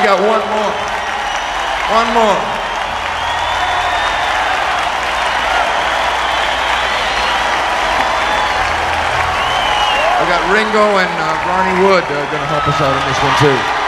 got one more. One more. I got Ringo and Ronnie Wood going to help us out on this one too.